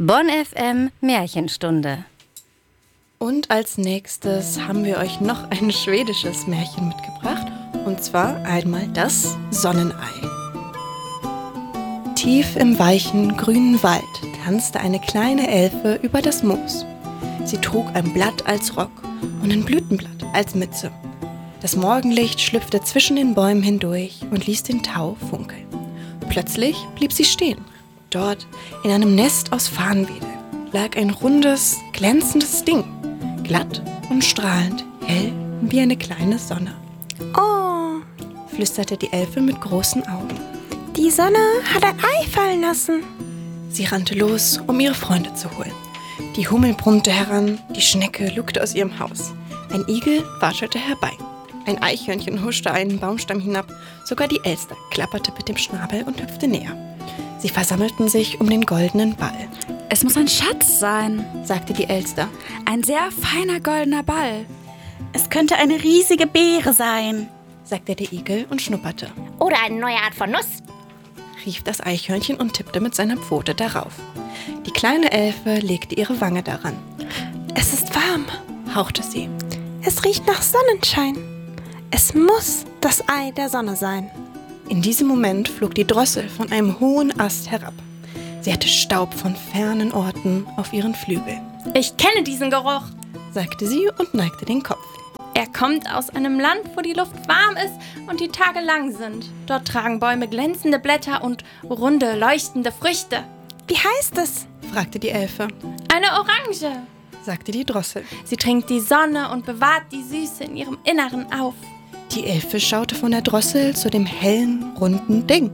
Bonn FM Märchenstunde. Und als nächstes haben wir euch noch ein schwedisches Märchen mitgebracht. Und zwar einmal das Sonnenei. Tief im weichen, grünen Wald tanzte eine kleine Elfe über das Moos. Sie trug ein Blatt als Rock und ein Blütenblatt als Mütze. Das Morgenlicht schlüpfte zwischen den Bäumen hindurch und ließ den Tau funkeln. Plötzlich blieb sie stehen. Dort, in einem Nest aus Farnwedel, lag ein rundes, glänzendes Ding, glatt und strahlend, hell wie eine kleine Sonne. Oh, Flüsterte die Elfe mit großen Augen. die Sonne hat ein Ei fallen lassen. Sie rannte los, um ihre Freunde zu holen. Die Hummel brummte heran, die Schnecke lugte aus ihrem Haus. Ein Igel watschelte herbei. Ein Eichhörnchen huschte einen Baumstamm hinab, sogar die Elster klapperte mit dem Schnabel und hüpfte näher. Sie versammelten sich um den goldenen Ball. Es muss ein Schatz sein, Sagte die Elster. ein sehr feiner goldener Ball. Es könnte eine riesige Beere sein. Sagte der Igel und schnupperte. Oder eine neue Art von Nuss. Rief das Eichhörnchen und tippte mit seiner Pfote darauf. Die kleine Elfe legte ihre Wange daran. Es ist warm. Hauchte sie. Es riecht nach Sonnenschein. Es muss das Ei der Sonne sein. In diesem Moment flog die Drossel von einem hohen Ast herab. Sie hatte Staub von fernen Orten auf ihren Flügeln, Ich kenne diesen Geruch. sagte sie und neigte den Kopf. Er kommt aus einem Land, wo die Luft warm ist und die Tage lang sind. Dort tragen Bäume glänzende Blätter und runde, leuchtende Früchte. Wie heißt es? Fragte die Elfe, Eine Orange. sagte die Drossel. Sie trinkt die Sonne und bewahrt die Süße in ihrem Inneren auf. Die Elfe schaute von der Drossel zu dem hellen, runden Ding,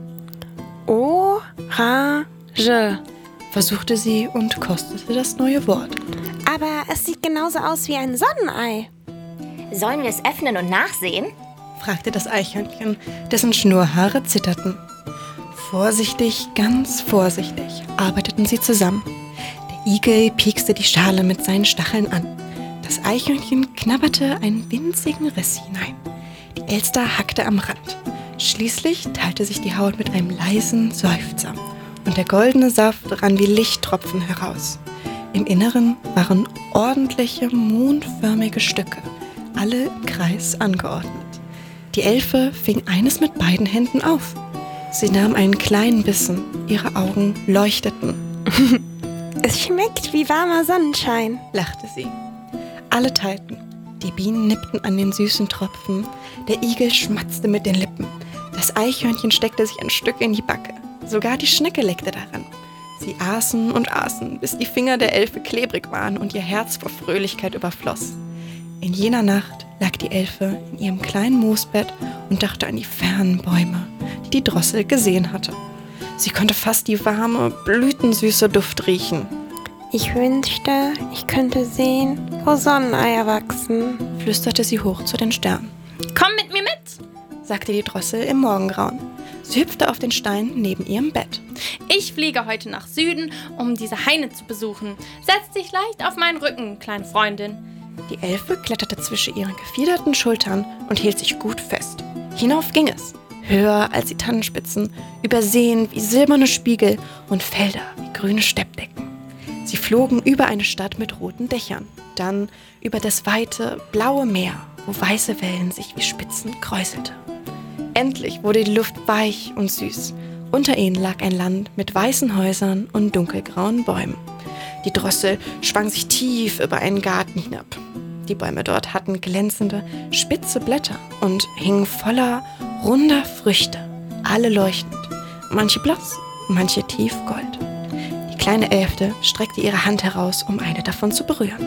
Orange. versuchte sie und kostete das neue Wort. Aber es sieht genauso aus wie ein Sonnenei. Sollen wir es öffnen und nachsehen? Fragte das Eichhörnchen, dessen Schnurrhaare zitterten. Vorsichtig, ganz vorsichtig, arbeiteten sie zusammen. Der Igel piekste die Schale mit seinen Stacheln an. Das Eichhörnchen knabberte einen winzigen Riss hinein. Die Elster hackte am Rand. Schließlich teilte sich die Haut mit einem leisen Seufzer. Und der goldene Saft rann wie Lichttropfen heraus. Im Inneren waren ordentliche, mondförmige Stücke, alle im Kreis angeordnet. Die Elfe fing eines mit beiden Händen auf. Sie nahm einen kleinen Bissen, ihre Augen leuchteten, Es schmeckt wie warmer Sonnenschein. lachte sie. Alle teilten. Die Bienen nippten an den süßen Tropfen, der Igel schmatzte mit den Lippen, das Eichhörnchen steckte sich ein Stück in die Backe, sogar die Schnecke leckte daran. Sie aßen und aßen, bis die Finger der Elfe klebrig waren und ihr Herz vor Fröhlichkeit überfloss. In jener Nacht lag die Elfe in ihrem kleinen Moosbett und dachte an die fernen Bäume, die die Drossel gesehen hatte. Sie konnte fast die warme, blütensüße Duft riechen, Ich wünschte, ich könnte sehen, wo Sonneneier wachsen. flüsterte sie hoch zu den Sternen. Komm mit mir mit. Sagte die Drossel im Morgengrauen. Sie hüpfte auf den Stein neben ihrem Bett. Ich fliege heute nach Süden, um diese Haine zu besuchen. Setz dich leicht auf meinen Rücken, kleine Freundin. Die Elfe kletterte zwischen ihren gefiederten Schultern und hielt sich gut fest. Hinauf ging es, höher als die Tannenspitzen, übersehen wie silberne Spiegel und Felder wie grüne Steppdecken. Sie flogen über eine Stadt mit roten Dächern, dann über das weite, blaue Meer, wo weiße Wellen sich wie Spitzen kräuselte. Endlich wurde die Luft weich und süß. Unter ihnen lag ein Land mit weißen Häusern und dunkelgrauen Bäumen. Die Drossel schwang sich tief über einen Garten hinab. Die Bäume dort hatten glänzende, spitze Blätter und hingen voller runder Früchte, alle leuchtend, manche blass, manche tiefgold. Die kleine Elfe streckte ihre Hand heraus, um eine davon zu berühren.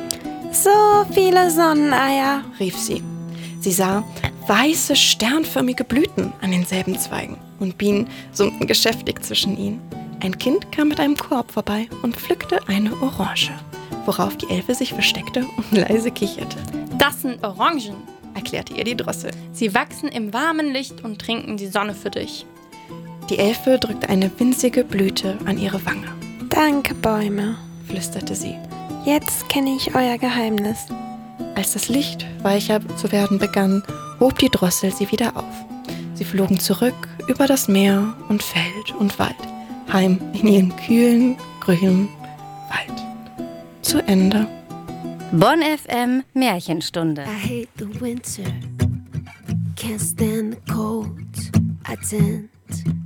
So viele Sonneneier. Rief sie. Sie sah weiße, sternförmige Blüten an denselben Zweigen und Bienen summten geschäftig zwischen ihnen. Ein Kind kam mit einem Korb vorbei und pflückte eine Orange, worauf die Elfe sich versteckte und leise kicherte, Das sind Orangen. erklärte ihr die Drossel. Sie wachsen im warmen Licht und trinken die Sonne für dich. Die Elfe drückte eine winzige Blüte an ihre Wange, Danke, Bäume. flüsterte sie. Jetzt kenne ich euer Geheimnis. Als das Licht weicher zu werden begann, hob die Drossel sie wieder auf. Sie flogen zurück über das Meer und Feld und Wald, heim in ihren kühlen, grünen Wald. zu Ende. Bonn FM Märchenstunde. I hate the winter, can't stand the cold. I tend